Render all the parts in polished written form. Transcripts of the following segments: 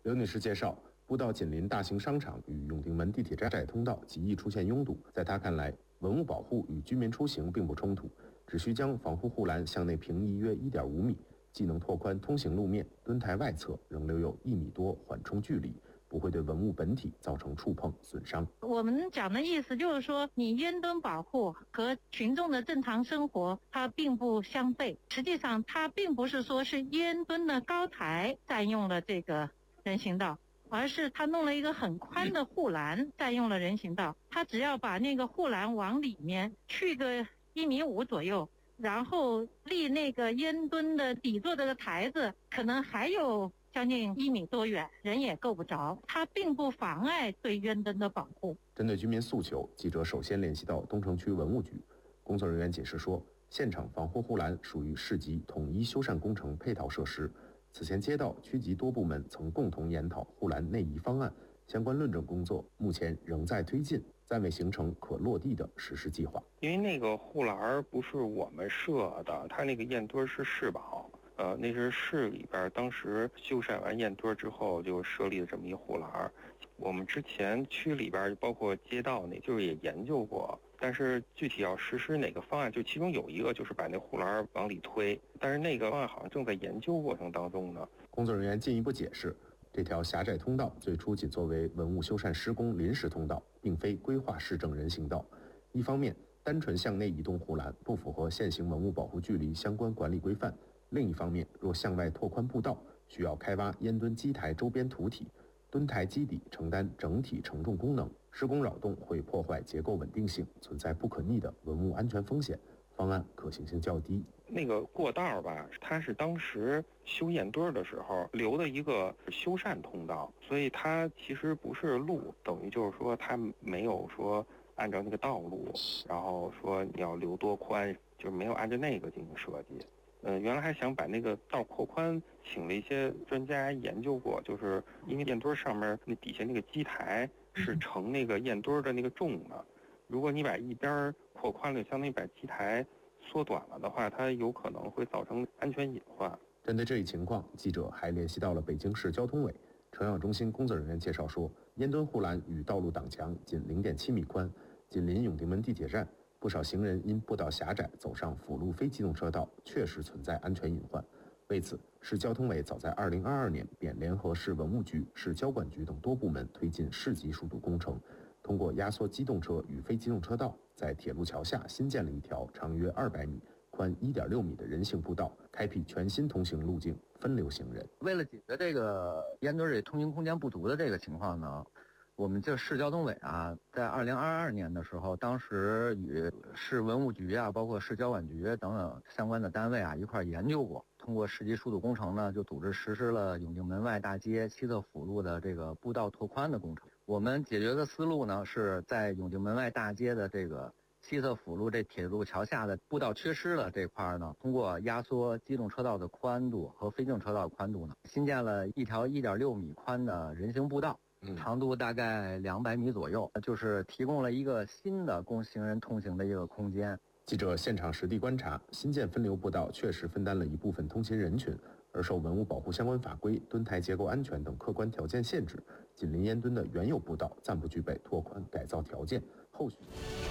刘女士介绍，步道紧邻大型商场与永定门地铁站通道，极易出现拥堵。在她看来，文物保护与居民出行并不冲突，只需将防护护栏向内平移约1.5米，既能拓宽通行路面，墩台外侧仍留有1米多缓冲距离，不会对文物本体造成触碰损伤。 我们讲的意思就是说，你烟墩保护和群众的正常生活它并不相悖。实际上，它并不是说是烟墩的高台占用了这个人行道，而是它弄了一个很宽的护栏占用了人行道。它只要把那个护栏往里面去个1.5米左右，然后离那个烟墩的底座的台子可能还有将近1米多远，人也够不着，它并不妨碍对烟墩的保护。 针对居民诉求，记者首先联系到东城区文物局，工作人员解释说，现场防护护栏属于市级统一修缮工程配套设施，此前街道区级多部门曾共同研讨护栏内移方案，相关论证工作目前仍在推进，暂未形成可落地的实施计划。 因为那个护栏不是我们设的，它那个验墩是市保。那是市里边当时修缮完验墩之后就设立了这么一护栏。我们之前区里边包括街道那就是也研究过，但是具体要实施哪个方案，就其中有一个就是把那护栏往里推，但是那个方案好像正在研究过程当中呢。 工作人员进一步解释，这条狭窄通道最初仅作为文物修缮施工临时通道，并非规划市政人行道。一方面，单纯向内移动护栏不符合现行文物保护距离相关管理规范。另一方面，若向外拓宽步道，需要开挖烟墩基台周边土体，墩台基底承担整体承重功能，施工扰动会破坏结构稳定性，存在不可逆的文物安全风险，方案可行性较低。 那个过道吧，它是当时修验墩的时候留的一个修缮通道，所以它其实不是路，等于就是说它没有说按照那个道路，然后说你要留多宽，就是没有按照那个进行设计。原来还想把那个道扩宽，请了一些专家研究过，就是因为验墩上面那底下那个基台是承那个验墩的那个重的，如果你把一边扩宽了，相当于把基台缩短了的话，它有可能会造成安全隐患。 针对这一情况，记者还联系到了北京市交通委城养中心工作人员介绍说，烟墩护栏与道路挡墙仅0.7米宽，紧邻永定门地铁站。不少行人因步道狭窄走上辅路非机动车道，确实存在安全隐患。为此，市交通委早在2022年便联合市文物局、市交管局等多部门推进市级疏堵工程，通过压缩机动车与非机动车道，在铁路桥下新建了一条长约200米、宽1.6米的人行步道，开辟全新通行路径，分流行人。 为了解决这个烟墩空行空间不足的这个情况呢，我们这市交通委啊，在2022年的时候，当时与市文物局啊，包括市交管局等等相关的单位啊一块研究过，通过市级疏堵工程呢，就组织实施了永定门外大街西侧辅路的这个步道拓宽的工程。我们解决的思路呢，是在永定门外大街的这个西侧辅路这铁路桥下的步道缺失的这块呢，通过压缩机动车道的宽度和非机动车道的宽度呢，新建了一条1.6米宽的人行步道。长度大概200米左右，就是提供了一个新的供行人通行的一个空间。 记者现场实地观察，新建分流步道确实分担了一部分通勤人群，而受文物保护相关法规、墩台结构安全等客观条件限制，紧邻烟墩的原有步道暂不具备拓宽改造条件。后续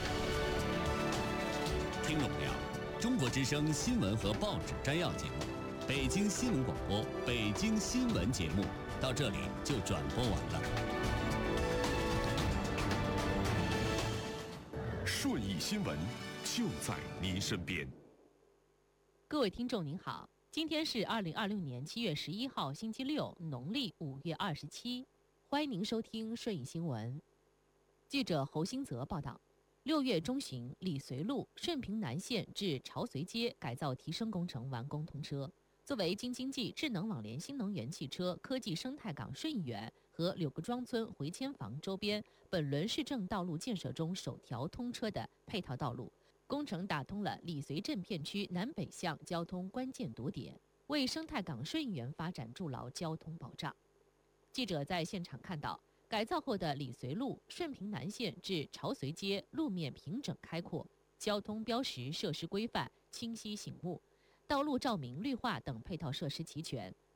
听众朋友，中国之声新闻和报纸摘要节目，北京新闻广播北京新闻节目到这里就转播完了。 顺义新闻就在您身边。 各位听众您好，今天是2026年7月11号星期六，农历5月27，欢迎您收听顺义新闻。记者侯兴泽报道，6月中旬，李随路顺平南线至潮绥街改造提升工程完工通车。作为京津冀智能网联新能源汽车科技生态港顺义园和柳各庄村回迁房周边本轮市政道路建设中首条通车的配套道路，工程打通了李随镇片区南北向交通关键堵点，为生态港顺义园发展筑牢交通保障。记者在现场看到，改造后的李随路顺平南线至潮绥街路面平整开阔，交通标识设施规范清晰醒目，道路照明绿化等配套设施齐全，